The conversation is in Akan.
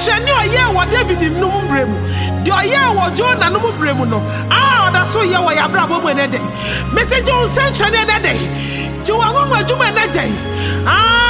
nsɛnkyerɛnne a ɔyɛɛ wɔ David nom mmerɛ mu, deɛ ɔyɛɛ wɔ Jonah nom mmerɛ mu no, ɔda so yɛ wɔ yɛabrabɔ mu ɛnɛ dɛ. Mese gye wo nsɛnkyerɛnne ɛnɛ dɛ, gye wo anwanwa adwuma ɛnɛ dɛ.